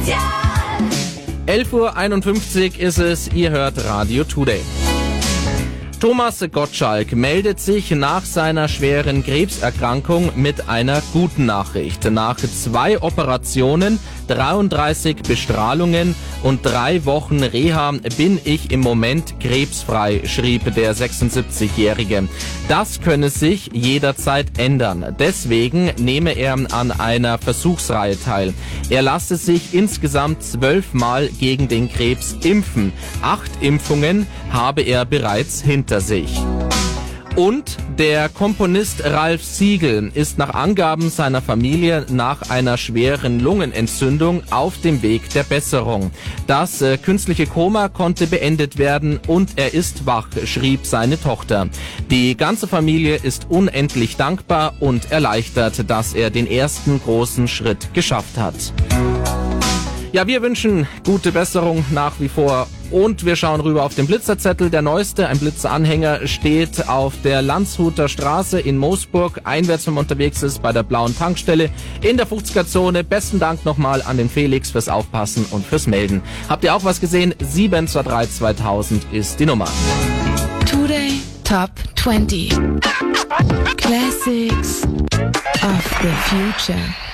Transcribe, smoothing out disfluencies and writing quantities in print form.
11:51 Uhr ist es, ihr hört Radio Today. Thomas Gottschalk meldet sich nach seiner schweren Krebserkrankung mit einer guten Nachricht. Nach 2 Operationen, 33 Bestrahlungen und 3 Wochen Reha bin ich im Moment krebsfrei, schrieb der 76-Jährige. Das könne sich jederzeit ändern. Deswegen nehme er an einer Versuchsreihe teil. Er lasse sich insgesamt 12 Mal gegen den Krebs impfen. 8 Impfungen habe er bereits hinter sich. Und der Komponist Ralf Siegel ist nach Angaben seiner Familie nach einer schweren Lungenentzündung auf dem Weg der Besserung. Das künstliche Koma konnte beendet werden und er ist wach, schrieb seine Tochter. Die ganze Familie ist unendlich dankbar und erleichtert, dass er den ersten großen Schritt geschafft hat. Ja, wir wünschen gute Besserung nach wie vor. Und wir schauen rüber auf den Blitzerzettel. Der neueste, ein Blitzeranhänger, steht auf der Landshuter Straße in Moosburg. Einwärts, wenn man unterwegs ist, bei der blauen Tankstelle in der 50er-Zone. Besten Dank nochmal an den Felix fürs Aufpassen und fürs Melden. Habt ihr auch was gesehen? 723-2000 ist die Nummer. Today Top 20 Classics of the Future.